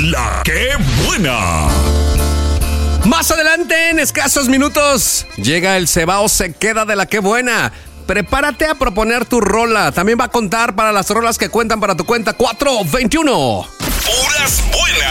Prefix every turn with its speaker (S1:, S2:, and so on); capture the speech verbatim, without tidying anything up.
S1: La que buena.
S2: Más adelante, en escasos minutos, llega el Cebao Se Queda de La Que Buena. Prepárate a proponer tu rola. También va a contar para las rolas que cuentan para tu cuenta cuatro veintiuno.
S1: Puras buenas.